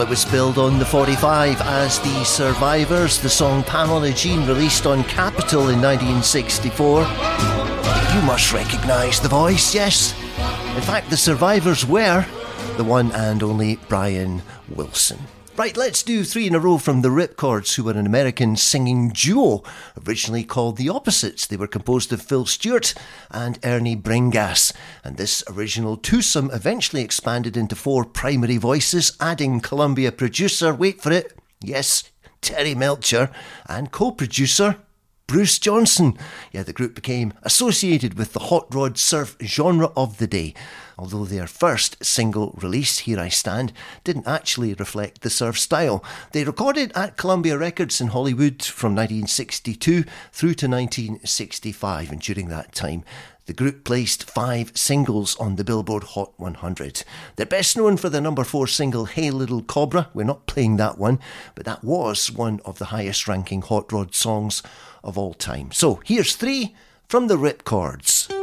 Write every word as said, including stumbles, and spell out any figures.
That was billed on the forty-five as The Survivors, the song Pamela Jean, released on Capitol in nineteen sixty-four. You must recognise the voice, yes. In fact, The Survivors were the one and only Brian Wilson. Right, let's do three in a row from the Ripcords, who were an American singing duo, originally called The Opposites. They were composed of Phil Stewart and Ernie Bringas. And this original twosome eventually expanded into four primary voices, adding Columbia producer, wait for it, yes, Terry Melcher, and co-producer Bruce Johnson. Yeah, the group became associated with the hot rod surf genre of the day, although their first single release, Here I Stand, didn't actually reflect the surf style. They recorded at Columbia Records in Hollywood from nineteen sixty-two through to nineteen sixty-five, and during that time the group placed five singles on the Billboard Hot one hundred. They're best known for the number four single Hey Little Cobra. We're not playing that one, but that was one of the highest ranking hot rod songs of all time. So here's three from the Ripcords.